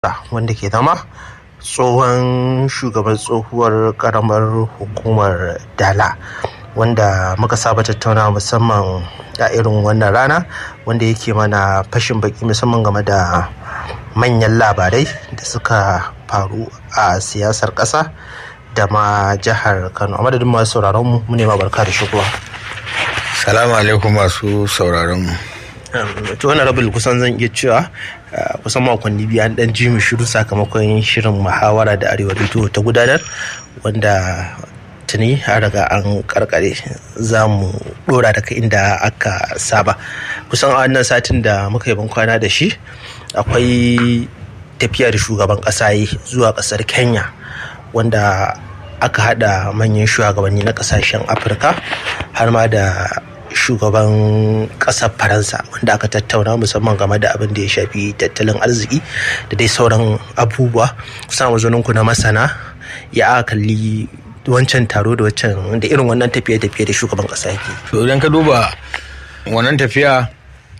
wanda ke zama tsohon shugaban tsohuwar karamar hukumar Dala, wanda muka saba tattauna musamman a irin wannan rana, wanda yake mana fashin baki musamman game da manyan labarai da suka faru a siyasar ƙasa da ma jihar Kano. A madadin masu sauraron mu ne ma barka da shigowa. Salamu alaikum masu sauraron mu. To wannan rabin kusan zan iya cewa kusan makonni biyu an dan ji mu shiru sakamakon shirin muhawara da Arewa Radio ta gudanar, wanda tuni har daga an karkare. Za mu dora daga inda aka saba. Kusan a wannan satin da muka yi bankwana da shi, akwai tafiya da shugaban kasa zuwa kasar Kenya, wanda aka hada manyan shugabanni na kasashen Afirka har ma da shugaban kasar Faransa, wanda aka tattauna musamman game da abin da ya shafi tattalin arziki da dai sauran abubuwa. Kusan wazoninku na masana ya kalli wancan taro da wancan da irin wannan tafiye-tafiye da shugaban kasa yake. To idan ka duba wannan tafiya,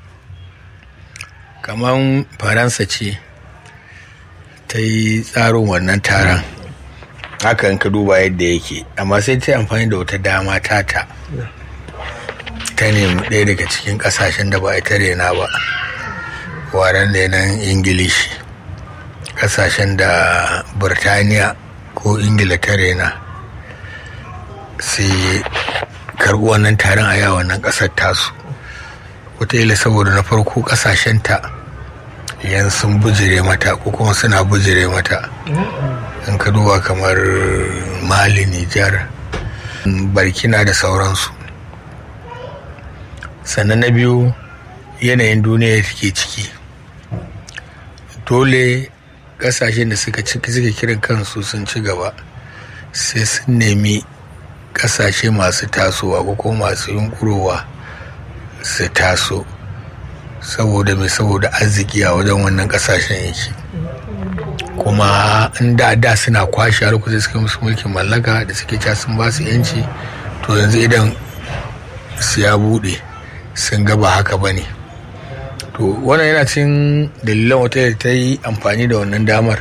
kamar Faransa ce ta yi tsarin wannan taron, hakan ka duba yadda yake, amma sai ta yi amfani da wata dama tata ta nemi ɗaya daga cikin ƙasashen da ba ita rena ba, waren renon Ingilishi, ƙasashen da Birtaniya ko Ingila ta rena, sai karɓi wannan taron a yawon nan ƙasar tasu. Wataƙila saboda na farko ƙasashenta yan sun bujire mata ko kuma suna bujire mata. In ka duba kamar Mali, Nijar, Burkina da sauransu. Sannan na biyu, yanayin duniya take ciki, dole ƙasashen da suka kiran kansu sun ci gaba sai sun nemi ƙasashe masu tasowa ko kuma masu yunkurowa su taso, saboda arziki a wajen wannan ƙasashen yake. Kuma in da suna kwashe har kusa suka musu mulkin mallaka da suke ca sun ba su yanci, to yanzu idan su ya buɗe sun ga ba haka ba ne. To wannan yana cin dalilan wata da ta yi amfani da wannan damar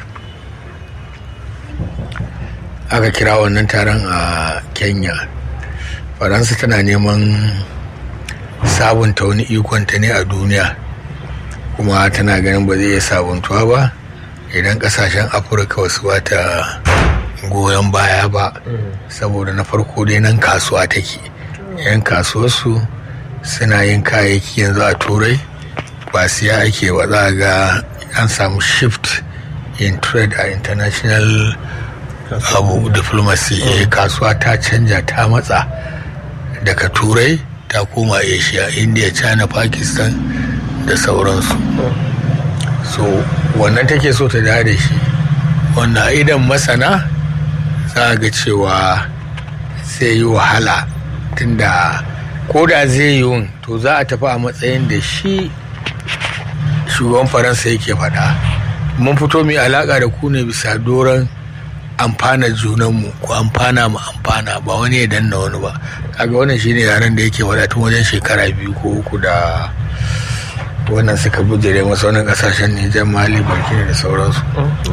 aka kira wannan taron a Kenya. Faransa tana neman sabunta wani ikonta ne a duniya, kuma tana ganin ba zai iya sabuntuwa ba idan kasashen Afirka wasu ba ta goyon baya ba, saboda na farko dai nan kasuwa take, yan kasuwarsu suna yin kayayyaki yanzu a turai, ba siya ake ba. Za ga an samu shift in trade a international abu diplomacy. Kasuwa ta canja, ta matsa daga turai ta koma Asia, India, China, Pakistan da sauransu. So wannan take so ta da shi, wannan idan masana za ga cewa zai yi wahala, tunda ko da zai yi to za a tafi a matsayin da shi shugaban Faransa yake faɗa, mun fito mai alaƙa da ku ne bisa doron amfana junanmu ko amfana mu amfana, ba wani ya danna wani ba. Kaga wannan shine yaren da yake faɗa tun wajen shekara 2 ko 3 da wannan suka bujire masa wannan ƙasashen Nijar, Mali, Burkina da sauransu.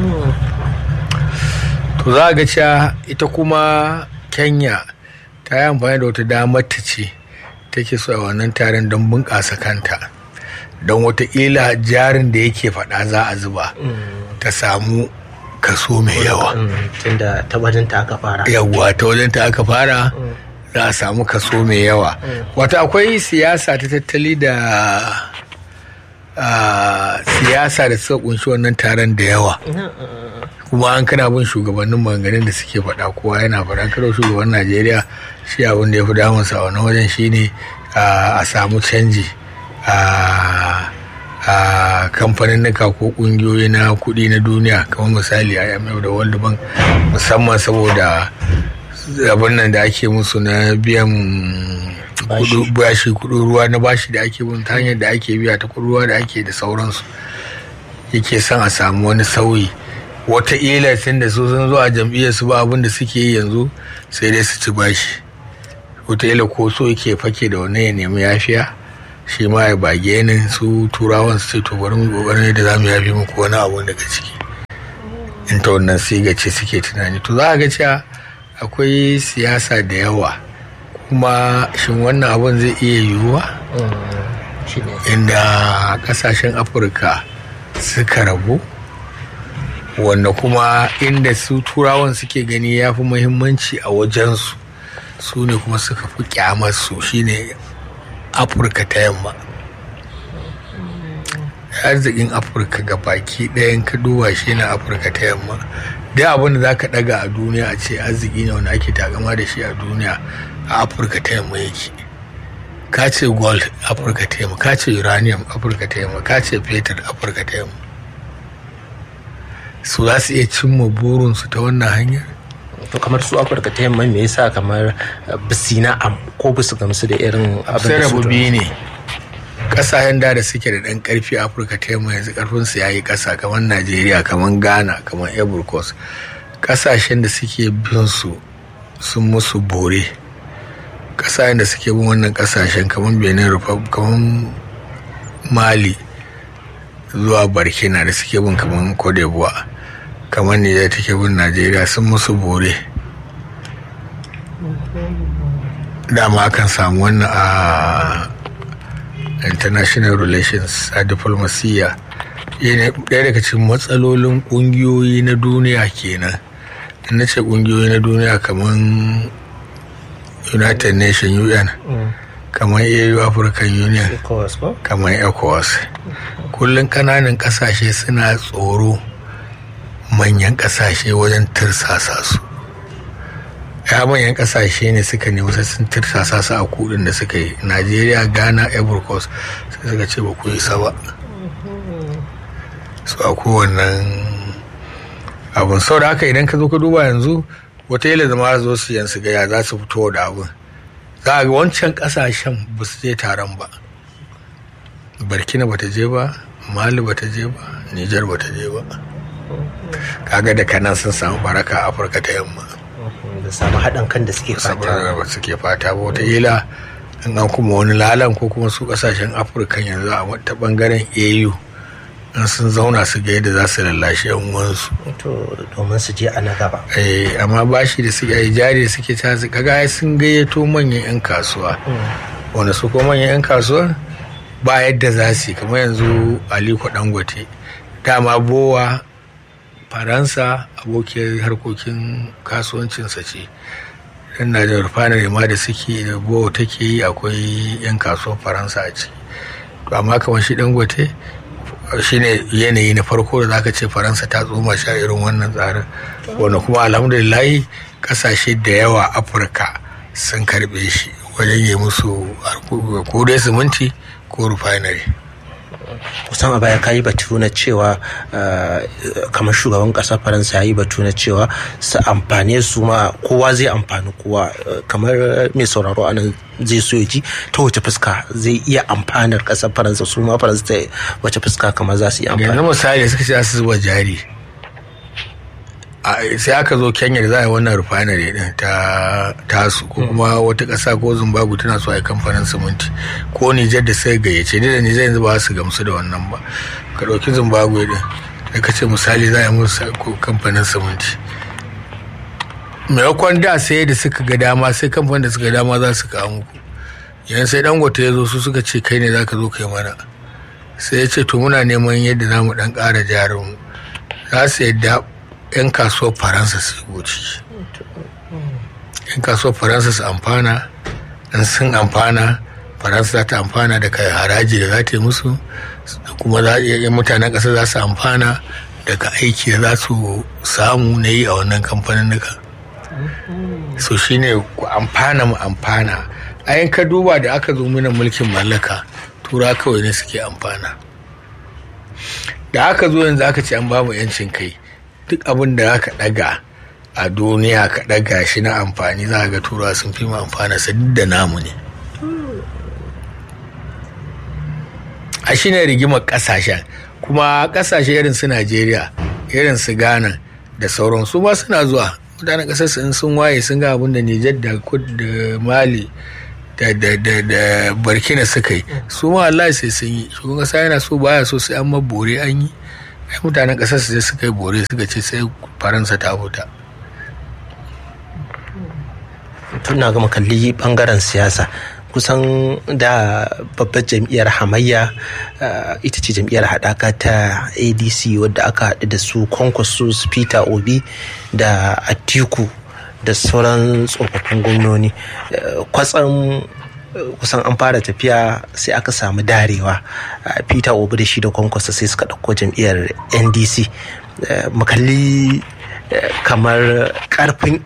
To za ga cewa ita kuma Kenya ta yi amfani da wata damar ta ce take so a wannan taron don bunƙasa kanta, don wataƙila jarin da yake faɗa za a zuba ta samu kaso mai yawa. Tunda ta wajenta aka fara. Yawwa, ta wajenta aka fara za a samu kaso mai yawa. Wata akwai siyasa ta tattali da siyasa da suka kunshi wannan taron da yawa. Kuma an kana bin shugabannin maganganun da suke faɗa, kowa yana faɗa. Kada shugaban Najeriya shi abin da ya fi damunsa a wannan wajen shine a samu canji a kamfaninnika ko ƙungiyoyi na kuɗi na duniya, kamar misali IMF da World Bank, musamman saboda abin nan da ake musu na biyan kuɗin ruwa na bashi da ake bin ta hanyar da ake biya ta kuɗin ruwa da ake da sauransu. Yake son a samu wani sauyi. Wataƙila tun da su sun zo a jam'iyyar su ba abin da suke yi yanzu sai dai su ci bashi. Wataƙila ko so yake fake da wani ya nemi yafiya, shi ma ya bage ni su turawan su ce to bari mu kokarin da za mu yafi muku wani abu daga ciki. in ta wannan siga ce suke tunani. To za a ga cewa akwai siyasa da yawa, kuma shin wannan abun zai iya yiwuwa inda kasashen Afirka suka rabu, wanda kuma inda su turawan suke gani ya fi muhimmanci a wajensu, su ne kuma suka fi kyamarsu, shine Afirka ta yamma. Arzikin Afirka ga baki ɗayan ka duba shi na Afirka ta yamma. Da abin da za ka ɗaga a duniya a ce arziki ne wanda ake takama da shi a duniya, a Afirka ta yamma yake. Ka ce gold, Afirka ta yamma; ka ce uranium, Afirka ta yamma; ka ce fetur, Afirka ta yamma. Su za su iya cimma burinsu ta wannan hanyar? To kamar su Afirka ta yamma me yasa kamar bisina ko bisu gamsu da irin abin da su ne? Ƙasashen da suke da ɗan ƙarfi a Afirka ta yamma yanzu ƙarfinsu ya yi ƙasa, kamar Najeriya, kamar Ghana, kamar Ivory Coast. Ƙasashen da suke bin su sun musu bore. Ƙasashen da suke bin wannan ƙasashen kamar Benin Republic, kamar Mali zuwa Burkina da suke bin kamar Cote d'Ivoire, kamar Nijar take bin Najeriya, sun musu bore. Dama akan samu wannan a international relations, a diplomasiya. Ɗaya daga cikin matsalolin ƙungiyoyi na duniya kenan. Na ce ƙungiyoyi na duniya kamar United Nations, UN, kamar AU, African Union, kamar ECOWAS. Kullum ƙananan ƙasashe suna tsoro manyan ƙasashe wajen tirsasa su. Ya manyan ƙasashe ne suka nemi sai sun tirsasa su a kudin da suka yi. Najeriya, Ghana, Ivory Coast sai suka ce ba ku isa ba. So a kowannan abin. Sau da haka idan ka zo ka duba yanzu, wata yila zama zo su yansu gaya za su fito da abin. Za a ga wancan ƙasashen ba su je taron ba. Burkina ba ta je ba, Mali ba ta je ba, Nijar ba ta je ba. Kaga da kanan sun samu baraka a Afirka ta yamma. Da samu haɗin kan da suke fata. Ba suke fata ba. Wataƙila in an kuma wani lalan ko kuma su ƙasashen Afirka yanzu a wata ɓangaren AU, in sun zauna su ga yadda za su lallashe yan uwansu. To domin su je a na gaba. Amma bashi da suke yi jari da suke ta kaga sun gayyato manyan 'yan kasuwa. Wanda su ko manyan 'yan kasuwa ba yadda za su yi, kamar yanzu Aliko Dangote. Dama Bowa Faransa abokiyar harkokin kasuwancinsa ce. Dan na da rufanar ma da suke da Bowa take yi, akwai 'yan kasuwar Faransa a ciki. Amma kamar shi Dangote shine yanayi na farko da zaka ce Faransa ta tsoma sha irin wannan tsarin, wanda kuma alhamdulillahi kasashe da yawa Afirka sun karbe shi wajen yi musu ko dai siminti ko refinery. Kusan a baya kayi batu na cewa kamar shugaban ƙasar Faransa ya yi batu na cewa su amfane su ma, kowa zai amfani kowa. Kamar mai sauraro a nan zai so ji ta wace fuska zai iya amfanar ƙasar Faransa, su ma Faransa ta wace fuska kamar za su yi amfani. Yanzu misali suka ce za su zuba jari, sai aka zo Kenya da za a yi wannan refinery din ta tasu, ko kuma wata ƙasa ko Zimbabwe tana so a yi kamfanin siminti, ko Nijar da sai gayyace ni da Nijar yanzu ba su gamsu da wannan ba. Ka ɗauki Zimbabwe din da ka ce misali za a yi musu kamfanin siminti, maimakon da sai da suka ga dama, sai kamfanin da suka ga dama za su kawo muku. Yanzu sai Dangote ya zo, su suka ce kai ne za ka zo kai mana. Sai ya ce to muna neman yadda za mu ɗan ƙara jarin. Za su yadda 'yan kasuwar Faransa su goci, 'yan kasuwar Faransa su amfana. In sun amfana, Faransa za ta amfana daga haraji da za ta yi musu, kuma mutanen ƙasa za su amfana daga aiki da za su samu na yi a wannan kamfanin nuka. So shine ku amfana mu amfana. Ayin ka duba da aka zo mana mulkin mallaka, tura kawai ne suke amfana. Da aka zo yanzu aka ce an ba mu 'yancin kai, duk abin da aka daga a duniya ka daga shi na amfani, za ga turawa sun fi mu amfana sa duk da namu ne. A shi ne rigimar kasashen, kuma kasashe irin su Najeriya, irin su Ghana da sauransu ma suna zuwa. Mutanen kasar su in sun waye sun ga abin da Nijar da Mali da Burkina suka yi, su ma Allah sai sun yi. Shugaban kasa yana so baya so sai an mabore an yi. mutanen ƙasar su suka yi bore suka ce sai Faransa ta fita. Tuna gama kalli bangaren siyasa kusan da babbar jam'iyyar hamayya ita ce jam'iyyar haɗaka ta ADC wadda aka haɗu da su Kwankwaso, Peter Obi da Atiku da sauran tsofaffin gwamnoni. Kwatsam kusan an fara tafiya sai aka samu darewa. Peter Obi da shi da Kwankwaso sai suka ɗauko jam'iyyar NDC. Makalli kamar ƙarfin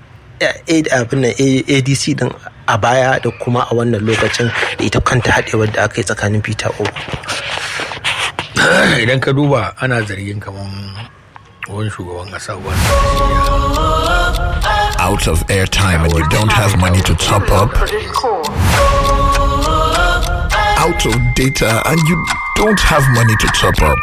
ADC din a baya da kuma a wannan lokacin da ita kanta haɗewar da aka yi tsakanin Peter Obi. Idan ka duba ana zargin kamar wani shugaban ƙasa wanda out of airtime and you don't have money to top up, out of data and you don't have money to top up.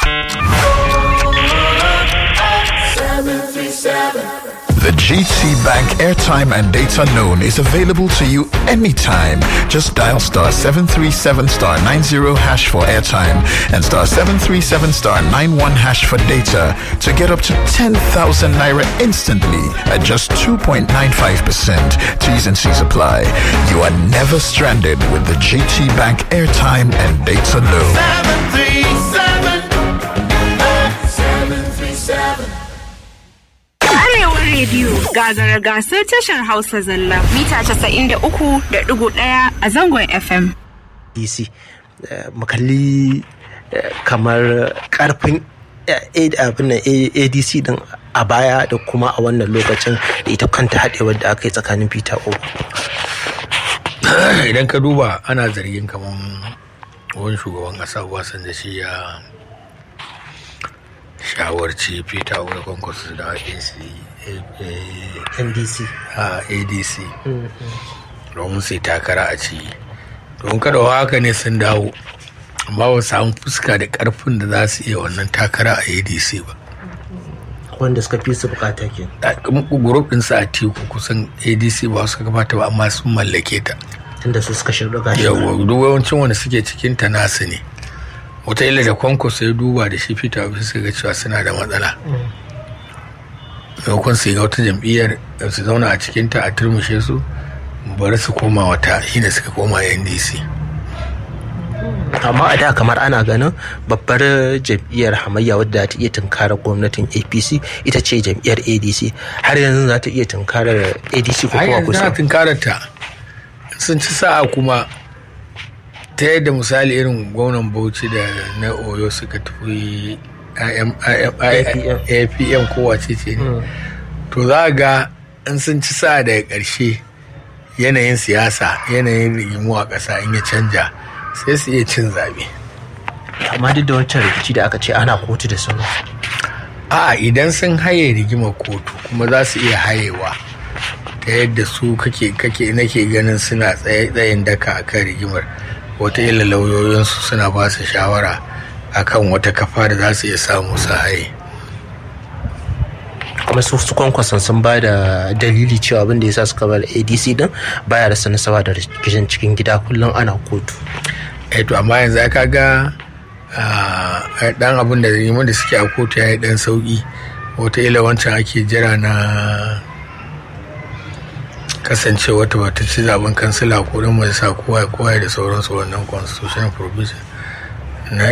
737. The GT Bank airtime and data loan is available to you anytime. Just dial star 737 star 90 hash for airtime and star 737 star 91 hash for data to get up to 10,000 naira instantly at just 2.95%. T's and C's apply. You are never stranded with the GT Bank airtime and data loan. 737. Radio gagara gasar tashar Hausa zalla mita 93.1 a zangon FM. DC makalli kamar karfin ADC din a baya da kuma a wannan lokacin da ita kanta haɗewar da aka yi tsakanin Peter Obi. Idan ka duba ana zargin kamar wani shugaban ƙasa Obasanjo shi ya shawarci Peter Obi Kwankwaso da ADC domin sai takara a ci don kada haka ne sun dawo amma ba samu fuska da karfin da za su iya wannan takara a ADC ba wanda suka fi su bukata ke group din sa a tiku kusan ADC ba su kamata ba amma sun mallake ta tunda su suka shirya gashi yawa duk yawancin wanda suke cikin ta nasu ne wata illa da Kwankwaso ya duba da shi Peter Obi sai ga cewa suna da matsala maimakon su ga wata jam'iyyar su zauna a cikinta a turmushe su bari su koma wata shine suka koma NDC. Amma a da kamar ana ganin babbar jam'iyyar hamayya wadda ta iya tunkarar gwamnatin APC ita ce jam'iyyar ADC. Har yanzu za ta iya tunkarar ADC ko kuma kusa? Har yanzu tunkarar ta sun ci sa'a kuma ta yadda misali irin gwamnan Bauchi da na Oyo suka tafi APM kowace ce ne to za ga in sun ci sa daga ƙarshe yanayin siyasa yanayin rigimu a ƙasa in ya canja sai su iya cin zaɓe. Amma duk da wancan rikici da aka ce ana kotu da sanu a idan sun haye rigimar kotu kuma za su iya hayewa ta yadda su nake ganin suna tsayin daka akan rigimar wata illa lauyoyinsu suna ba su shawara akan wata kafa da za su iya samu su haye. Kuma su Kwankwason sun ba da dalili cewa abin da ya sa suka bar ADC din baya da nasaba da rikicin cikin gida kullum ana kotu. To amma yanzu aka ga dan abin da rigimin da suke a kotu ya yi dan sauki wata ila wancan ake jira na kasance wata ci zaben kansila ko dan majalisa kowa da sauransu wannan constitutional provision na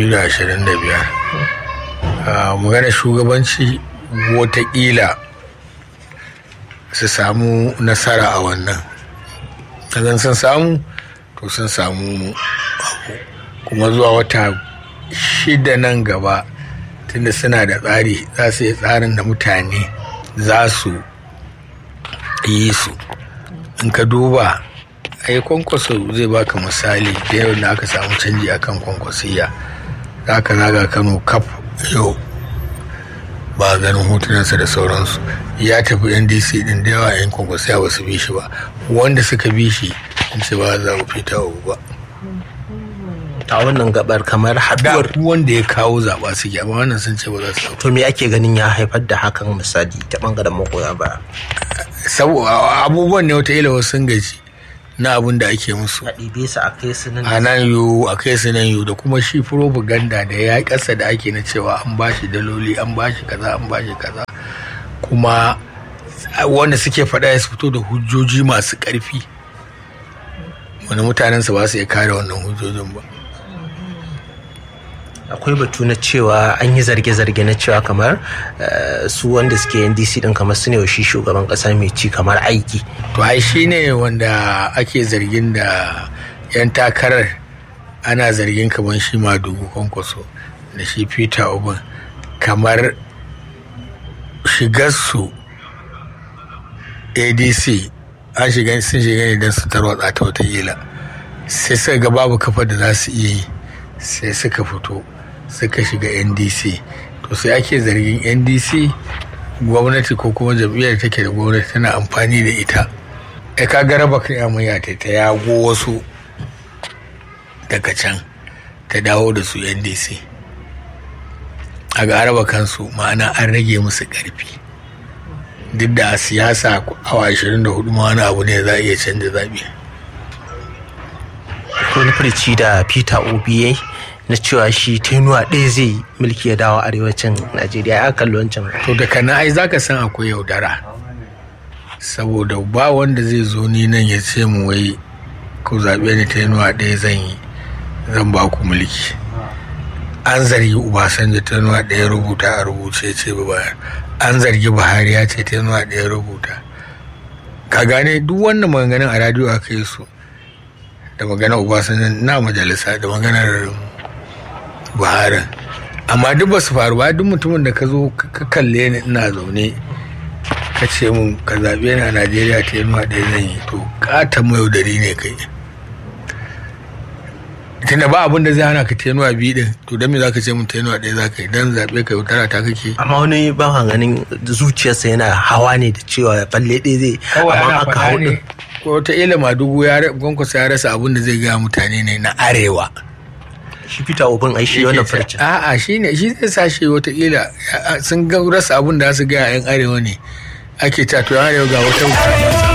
225 magana shugabanci watakila su samu nasara a wannan idan sun samu to sun samu abu kuma zuwa wata 6 nan gaba tunda suna da tsari za su yi tsarin da mutane za su yi su in ka duba ai Kwankwaso zai baka misali da yau da aka samu canji akan Kwankwasiya za ka zaga Kano kaf yau ba ganin hotunansa da sauransu ya tafi NDC din da yawa yan Kwankwasiya ba su bi shi ba wanda suka bi shi in ce ba za mu fita ba a wannan gabar kamar haduwar wanda ya kawo zaɓa suke amma wannan sun ce ba za su to me ake ganin ya haifar da hakan misali ta bangaren magoya ba saboda abubuwan ne wata ila wasu sun gaji na abin da ake musu a ɗibe su a kai su nan a nan yiwu a kai su nan yiwu da kuma shi propaganda da ya ƙasa da ake na cewa an ba shi daloli an ba shi kaza an ba shi kaza kuma wanda suke faɗa ya fito da hujjoji masu ƙarfi wani mutanensa ba su iya kare wannan hujjojin ba. akwai batu na cewa an yi zarge-zarge na cewa kamar su wanda suke NDC din kamar su ne wa shi shugaban kasa mai ci kamar aiki. To ai shi ne wanda ake zargin da 'yan takarar ana zargin kamar shi Madugu Kwankwaso da shi Peter Obi kamar shigarsu ADC sun shiga ne don su tarwatsa ta watakila sai suka ga babu kafa da za su iya yi sai suka fito suka shiga NDC to sai ake zargin NDC gwamnati ko kuma jam'iyyar take da gwamnati tana amfani da ita ka ga raba kai amayya ta yago wasu daga can ta dawo da su NDC a ga raba kansu ma'ana an rage musu ƙarfi duk da a siyasa awa 24 ma wani abu ne za a iya canza zaɓe. wani furici da Peter Obi na cewa shi tenuwa ɗaya zai mulki ya dawo arewacin Najeriya ya kalli wancan. To daga na ai zaka san akwai yaudara saboda ba wanda zai zo ni nan ya ce mu wai ku zaɓe ni tenuwa ɗaya zan ba ku mulki. An zargi Obasanjo tenuwa ɗaya rubuta a rubuce ce ba an zargi Buhari ya ce tenuwa ɗaya rubuta. Ka gane duk wannan maganganun a radiyo aka yi su da maganar Obasanjo na majalisa da maganar Buhari amma duk ba su faru ba. Duk mutumin da ka zo ka kalle ni ina zaune ka ce mun ka zaɓe ni a Najeriya ta yanuwa ɗaya zan yi to ƙata mayaudari ne kai tunda ba abin da zai hana ka ta yanuwa biyu ɗin to don me za ka ce mun ta yanuwa ɗaya za ka yi don zaɓe ka yautara ta kake. Amma wani ban ganin zuciyarsa yana hawa ne da cewa falle ɗaya zai amma aka hau ɗin. Ko ta ila Madugu Kwankwaso ya rasa abin da zai gaya mutane ne na arewa. Shi Peter Obin ai shi wannan farcin. A'a shi ne shi zai sa shi wataƙila sun ga rasa abin da su gaya 'yan arewa ne ake ta to 'yan arewa ga wata